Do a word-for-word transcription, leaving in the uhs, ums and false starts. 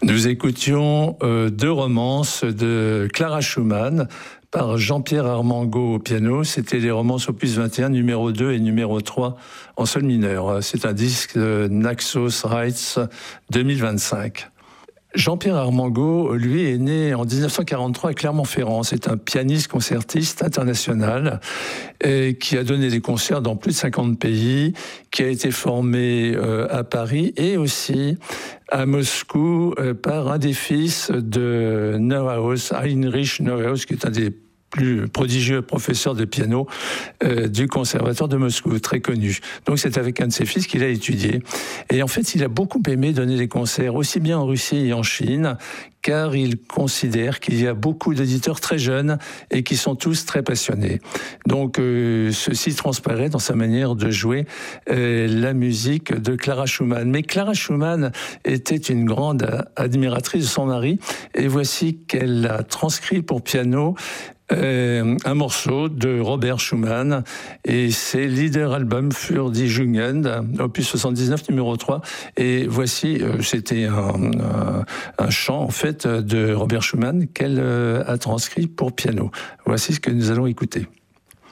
Nous écoutions euh, deux romances de Clara Schumann par Jean-Pierre Armango au piano. C'était les romances opus vingt et un, numéro deux et numéro trois en sol mineur. C'est un disque de Naxos Rights deux mille vingt-cinq. Jean-Pierre Armango, lui, est né en dix-neuf cent quarante-trois à Clermont-Ferrand. C'est un pianiste concertiste international et qui a donné des concerts dans plus de cinquante pays, qui a été formé euh, à Paris et aussi à Moscou euh, par un des fils de Neuhaus, Heinrich Neuhaus, qui est un des plus prodigieux professeur de piano euh, du conservatoire de Moscou, très connu. Donc c'est avec un de ses fils qu'il a étudié. Et en fait, il a beaucoup aimé donner des concerts, aussi bien en Russie et en Chine, car il considère qu'il y a beaucoup d'éditeurs très jeunes et qui sont tous très passionnés. Donc euh, ceci transparaît dans sa manière de jouer euh, la musique de Clara Schumann. Mais Clara Schumann était une grande admiratrice de son mari, et voici qu'elle a transcrit pour piano Euh, un morceau de Robert Schumann, et c'est Liederalbum für die Jugend, opus soixante-dix-neuf, numéro trois. Et voici, euh, c'était un, un, un chant en fait de Robert Schumann qu'elle euh, a transcrit pour piano. Voici ce que nous allons écouter.